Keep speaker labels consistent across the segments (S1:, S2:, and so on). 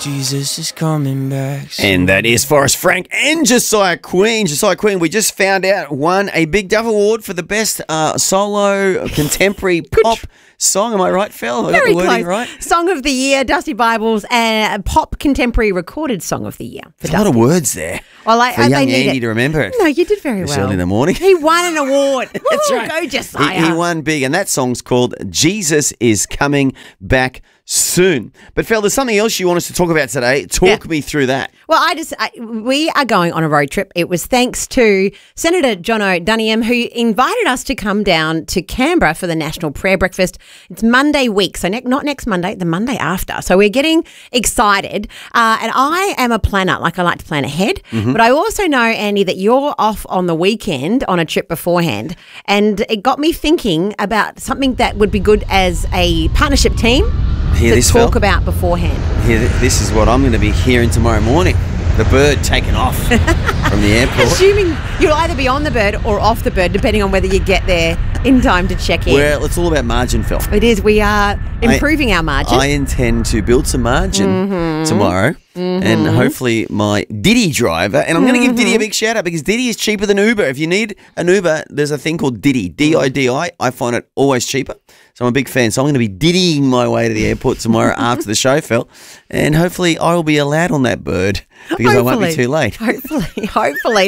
S1: Jesus is coming back soon.
S2: And that is Forrest Frank and Josiah Queen. Josiah Queen, we just found out, won a Big Dove Award for the best solo contemporary pop song. Am I right, Phil? I got the wording right?
S3: Song of the Year, Dusty Bibles, and Pop Contemporary Recorded Song of the Year.
S2: There's a lot of words there.
S3: Well,
S2: for young Andy to remember it.
S3: No, you did very well.
S2: It's early in the morning.
S3: He won an award.
S2: That's
S3: Woo,
S2: right.
S3: Go Josiah.
S2: He won big, and that song's called Jesus is Coming Back Soon. But Phil, there's something else you want us to talk about today. Talk me through that.
S3: Well, we are going on a road trip. It was thanks to Senator John O'Dunniam, who invited us to come down to Canberra for the National Prayer Breakfast. It's Monday week, so not next Monday, the Monday after. So we're getting excited. And I am a planner, like I like to plan ahead. But I also know, Andy, that you're off on the weekend on a trip beforehand. And it got me thinking about something that would be good as a partnership team.
S2: Hear this,
S3: talk
S2: Phil?
S3: about beforehand.
S2: This is what I'm going to be hearing tomorrow morning. The bird taking off from the airport.
S3: Assuming you'll either be on the bird or off the bird, depending on whether you get there in time to check in.
S2: Well, it's all about margin, Phil.
S3: It is. We are improving our margin.
S2: I intend to build some margin tomorrow. And hopefully my Diddy driver, and I'm going to give Diddy a big shout out because Diddy is cheaper than Uber. If you need an Uber, there's a thing called Diddy, D-I-D-I. I find it always cheaper. So I'm a big fan. So I'm going to be Diddying my way to the airport tomorrow after the show, Phil. And hopefully I will be allowed on that bird because I won't be too late.
S3: Hopefully.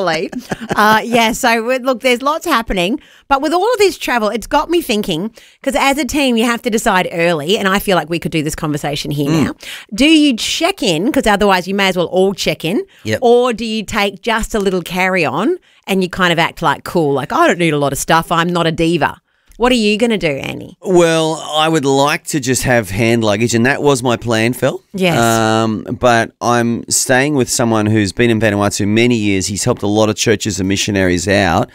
S3: Yeah, so look, there's lots happening. But with all of this travel, it's got me thinking, because as a team, you have to decide early, and I feel like we could do this conversation here now. Do you check in, because otherwise you may as well all check in, or do you take just a little carry-on and you kind of act like cool, like I don't need a lot of stuff, I'm not a diva? What are you going to do, Annie?
S2: Well, I would like to just have hand luggage, and that was my plan, Phil.
S3: Yes.
S2: But I'm staying with someone who's been in Vanuatu many years. He's helped a lot of churches and missionaries out,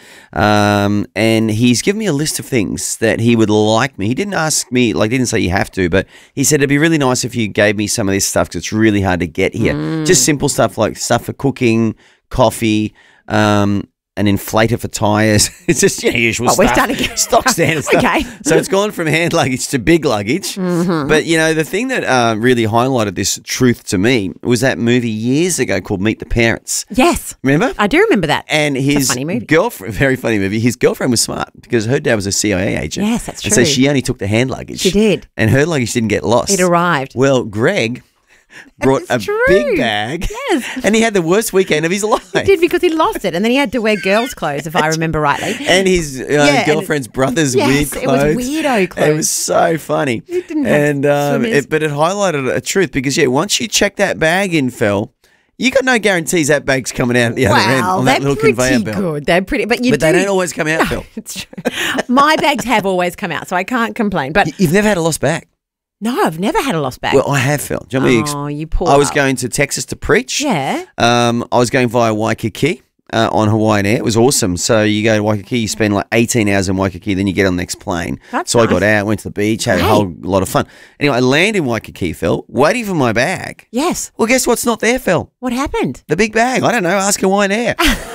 S2: and he's given me a list of things that he would like me. He didn't ask me, didn't say you have to, but he said it'd be really nice if you gave me some of this stuff because it's really hard to get here. Just simple stuff like stuff for cooking, coffee, an inflator for tyres. It's just usual stuff.
S3: We're starting to get
S2: stock standard stuff.
S3: Okay.
S2: So it's gone from hand luggage to big luggage. But, the thing that really highlighted this truth to me was that movie years ago called Meet the Parents.
S3: Yes.
S2: Remember?
S3: I do remember that.
S2: And his
S3: funny movie.
S2: girlfriend, very funny movie, his girlfriend was smart because her dad was a CIA agent.
S3: Yes, that's
S2: And
S3: true.
S2: so she only took the hand luggage.
S3: She did.
S2: And her luggage didn't get lost.
S3: It arrived.
S2: Well, Greg brought a
S3: true.
S2: big bag.
S3: Yes.
S2: And he had the worst weekend of his life.
S3: He did, because he lost it, and then he had to wear girls' clothes, if I remember rightly.
S2: And his girlfriend's brother's weird clothes.
S3: It was weirdo clothes.
S2: It was so funny.
S3: It didn't have swimmers.
S2: But it highlighted a truth because, once you check that bag in, Phil, you got no guarantees that bag's coming out at the other end on that little conveyor belt.
S3: Good. They're pretty, but
S2: they don't always come out, Phil.
S3: It's true. My bags have always come out, so I can't complain. But
S2: You've never had a lost bag?
S3: no, I've never had a lost bag.
S2: Well, I have, Phil. Do you want me to
S3: you poor.
S2: I was going to Texas to preach.
S3: Yeah.
S2: I was going via Waikiki on Hawaiian Air. It was awesome. So you go to Waikiki, you spend like 18 hours in Waikiki, then you get on the next plane.
S3: That's
S2: I got
S3: nice.
S2: out, went to the beach, had a whole lot of fun. Anyway, I land in Waikiki, Phil, waiting for my bag.
S3: Yes.
S2: Well, guess what's not there, Phil?
S3: What happened?
S2: The big bag. I don't know. Ask Hawaiian Air.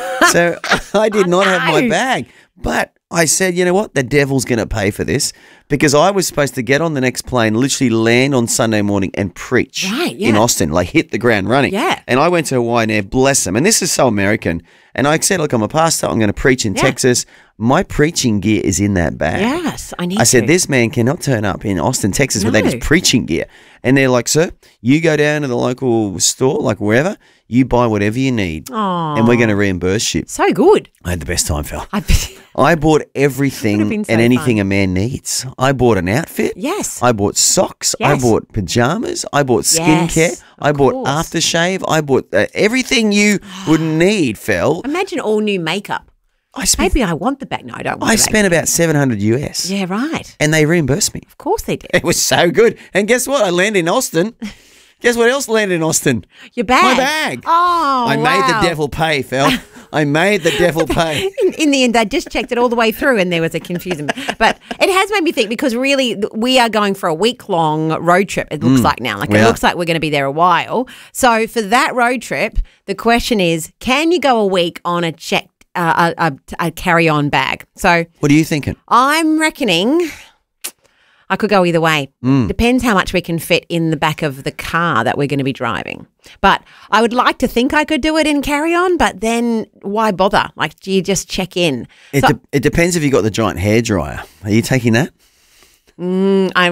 S2: So I did not have my bag. But I said, you know what? The devil's going to pay for this because I was supposed to get on the next plane, literally land on Sunday morning and preach in Austin, like hit the ground running.
S3: Yeah.
S2: And I went to Hawaiian Air, bless them. And this is so American. And I said, look, I'm a pastor. I'm going to preach in Texas. My preaching gear is in that bag.
S3: Yes,
S2: I said, this man cannot turn up in Austin, Texas without his preaching gear. And they're like, sir, you go down to the local store, like wherever, you buy whatever you need. And we're going to reimburse you.
S3: So good.
S2: I had the best time, Phil.
S3: I
S2: bought everything
S3: Would've been so
S2: and anything
S3: fun.
S2: a man needs. I bought an outfit.
S3: Yes.
S2: I bought socks. I
S3: Yes.
S2: bought pajamas. I bought skincare.
S3: Yes,
S2: I bought
S3: course.
S2: aftershave. I bought everything you would need, Phil.
S3: Imagine all new makeup. Maybe I want the bag. No, I don't want
S2: I
S3: the bag.
S2: spent about $700 US.
S3: Yeah, right.
S2: And they reimbursed me.
S3: Of course they did.
S2: It was so good. And guess what? I landed in Austin. Guess what else landed in Austin?
S3: Your bag.
S2: My bag.
S3: Oh,
S2: I made the devil pay, Phil. I made the devil pay.
S3: In the end, I just checked it all the way through and there was a confusion. But it has made me think because really we are going for a week-long road trip, it looks like now. It looks like we're going to be there a while. So for that road trip, the question is, can you go a week on a checked a carry-on bag? So
S2: What are you thinking?
S3: I'm reckoning I could go either way. Depends how much we can fit in the back of the car that we're going to be driving. But I would like to think I could do it in carry-on, but then why bother? Like, do you just check in?
S2: It depends if you've got the giant hairdryer. Are you taking that?
S3: I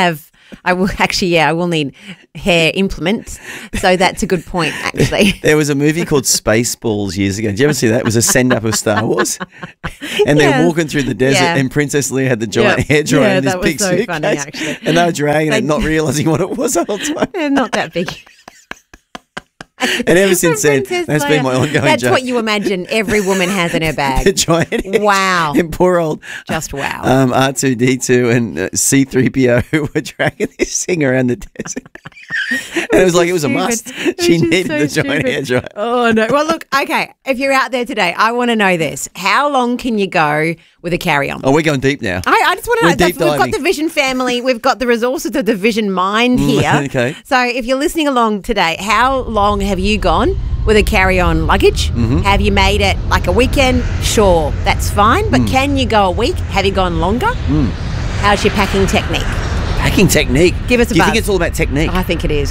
S3: will need hair implements. So that's a good point, actually.
S2: There was a movie called Spaceballs years ago. Did you ever see that? It was a send-up of Star Wars. And they're walking through the desert and Princess Leia had the giant hairdryer in this big suitcase. That was so funny, actually. And they were dragging it, not realising what it was the whole time.
S3: They're not that big.
S2: And ever since then, that's been my ongoing joke.
S3: That's what you imagine every woman has in her bag.
S2: The giant
S3: wow.
S2: And poor old
S3: wow.
S2: R2-D2 and C-3PO were dragging this thing around the desert. And it was like it was a must. She needed the giant hairdryer.
S3: Oh, no. Well, look, okay, if you're out there today, I want to know this. How long can you go with a carry-on?
S2: Oh, we're going deep now.
S3: I just want to know. We've got the Vision family. We've got the resources of the Vision mind here.
S2: Okay.
S3: So if you're listening along today, how long have you gone with a carry-on luggage? Have you made it like a weekend? Sure, that's fine. But can you go a week? Have you gone longer? How's your packing technique?
S2: Packing technique?
S3: Give us a buzz.
S2: Do you think it's all about technique?
S3: I think it is.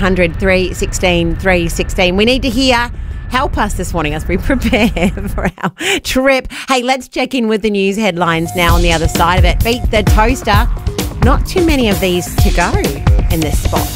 S3: 1-800-316-316. We need to hear. Help us this morning as we prepare for our trip. Hey, let's check in with the news headlines now on the other side of it. Beat the toaster. Not too many of these to go in this spot.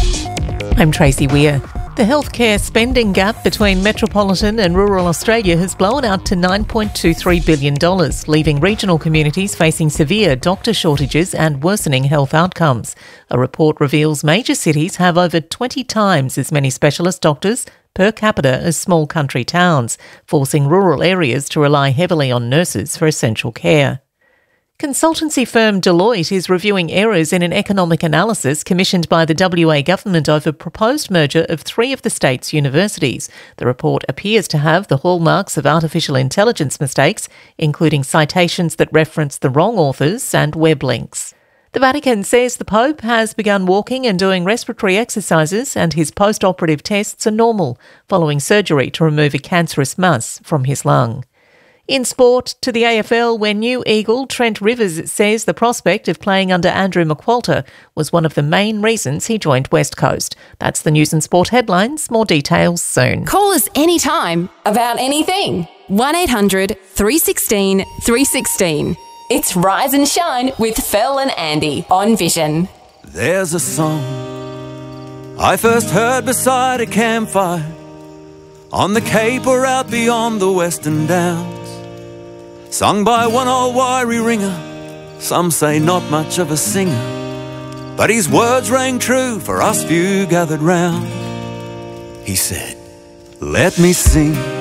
S4: I'm Tracy Weir. The healthcare spending gap between metropolitan and rural Australia has blown out to $9.23 billion, leaving regional communities facing severe doctor shortages and worsening health outcomes. A report reveals major cities have over 20 times as many specialist doctors per capita as small country towns, forcing rural areas to rely heavily on nurses for essential care. Consultancy firm Deloitte is reviewing errors in an economic analysis commissioned by the WA government over proposed merger of 3 of the state's universities. The report appears to have the hallmarks of artificial intelligence mistakes, including citations that reference the wrong authors and web links. The Vatican says the Pope has begun walking and doing respiratory exercises, and his post-operative tests are normal, following surgery to remove a cancerous mass from his lung. In sport, to the AFL, where new Eagle Trent Rivers says the prospect of playing under Andrew McQualter was one of the main reasons he joined West Coast. That's the news and sport headlines. More details soon.
S5: Call us anytime about anything. 1-800-316-316. It's Rise and Shine with Fel and Andy on Vision.
S1: There's a song I first heard beside a campfire on the Cape or out beyond the Western Downs, sung by one old wiry ringer, some say not much of a singer, but his words rang true for us few gathered round. He said, let me sing